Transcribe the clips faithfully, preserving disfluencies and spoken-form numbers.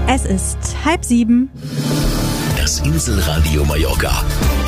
Es ist halb sieben. Das Inselradio Mallorca.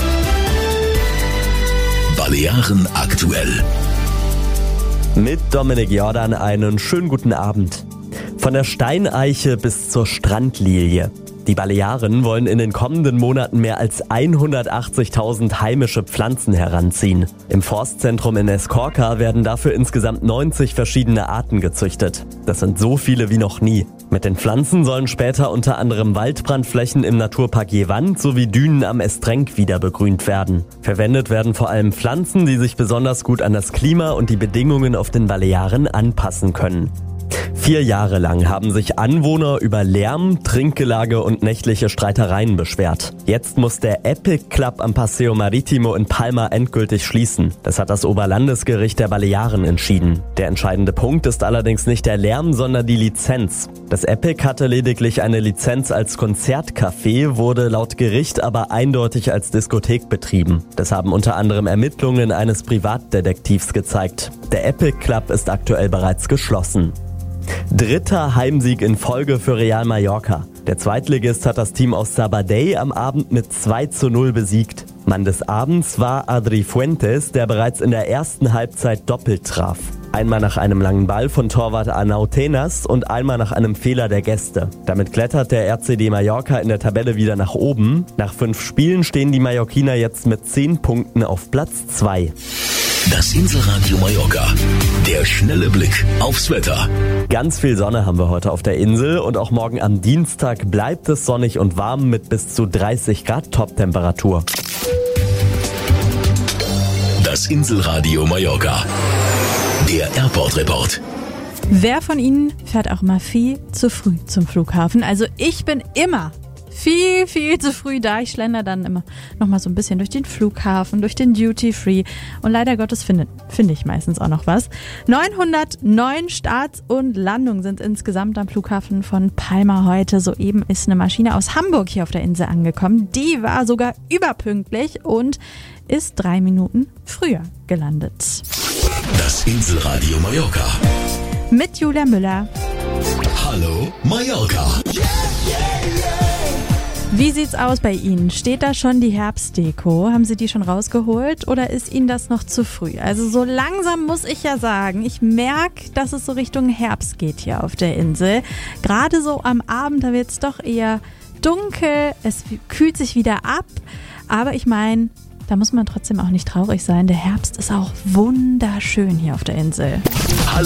Balearen aktuell. Mit Dominik Jordan einen schönen guten Abend. Von der Steineiche bis zur Strandlilie. Die Balearen wollen in den kommenden Monaten mehr als hundertachtzigtausend heimische Pflanzen heranziehen. Im Forstzentrum in Escorca werden dafür insgesamt neunzig verschiedene Arten gezüchtet. Das sind so viele wie noch nie. Mit den Pflanzen sollen später unter anderem Waldbrandflächen im Naturpark Jevant sowie Dünen am Estrenc wieder begrünt werden. Verwendet werden vor allem Pflanzen, die sich besonders gut an das Klima und die Bedingungen auf den Balearen anpassen können. Vier Jahre lang haben sich Anwohner über Lärm, Trinkgelage und nächtliche Streitereien beschwert. Jetzt muss der Epic Club am Paseo Marítimo in Palma endgültig schließen. Das hat das Oberlandesgericht der Balearen entschieden. Der entscheidende Punkt ist allerdings nicht der Lärm, sondern die Lizenz. Das Epic hatte lediglich eine Lizenz als Konzertcafé, wurde laut Gericht aber eindeutig als Diskothek betrieben. Das haben unter anderem Ermittlungen eines Privatdetektivs gezeigt. Der Epic Club ist aktuell bereits geschlossen. Dritter Heimsieg in Folge für Real Mallorca. Der Zweitligist hat das Team aus Sabadell am Abend mit zwei zu null besiegt. Mann des Abends war Adri Fuentes, der bereits in der ersten Halbzeit doppelt traf. Einmal nach einem langen Ball von Torwart Arnau Tenas und einmal nach einem Fehler der Gäste. Damit klettert der R C D Mallorca in der Tabelle wieder nach oben. Nach fünf Spielen stehen die Mallorquiner jetzt mit zehn Punkten auf Platz zwei. Das Inselradio Mallorca. Der schnelle Blick aufs Wetter. Ganz viel Sonne haben wir heute auf der Insel und auch morgen am Dienstag bleibt es sonnig und warm mit bis zu dreißig Grad Top-Temperatur. Das Inselradio Mallorca. Der Airport-Report. Wer von Ihnen fährt auch mal viel zu früh zum Flughafen? Also ich bin immer viel, viel zu früh da. Ich schlender dann immer noch mal so ein bisschen durch den Flughafen, durch den Duty Free. Und leider Gottes finde finde ich meistens auch noch was. neunhundertneun Starts und Landungen sind insgesamt am Flughafen von Palma heute. Soeben ist eine Maschine aus Hamburg hier auf der Insel angekommen. Die war sogar überpünktlich und ist drei Minuten früher gelandet. Das Inselradio Mallorca. Mit Julia Müller. Hallo Mallorca. Wie sieht's aus bei Ihnen? Steht da schon die Herbstdeko? Haben Sie die schon rausgeholt oder ist Ihnen das noch zu früh? Also so langsam muss ich ja sagen, ich merke, dass es so Richtung Herbst geht hier auf der Insel. Gerade so am Abend, da wird's doch eher dunkel, es kühlt sich wieder ab. Aber ich meine, da muss man trotzdem auch nicht traurig sein. Der Herbst ist auch wunderschön hier auf der Insel.